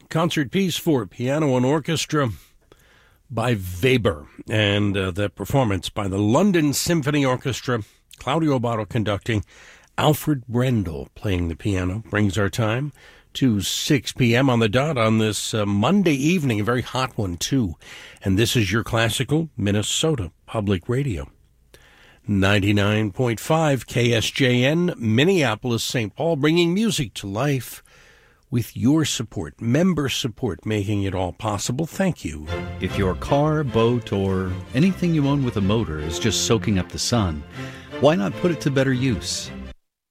concert piece for piano and orchestra by Weber, and that performance by the London Symphony Orchestra, Claudio Botto conducting, Alfred Brendel playing the piano, brings our time to 6 p.m. on the dot on this Monday evening, a very hot one too. And this is your classical Minnesota Public Radio. 99.5 KSJN, Minneapolis, St. Paul, bringing music to life with your support, member support, making it all possible. Thank you. If your car, boat, or anything you own with a motor is just soaking up the sun, why not put it to better use?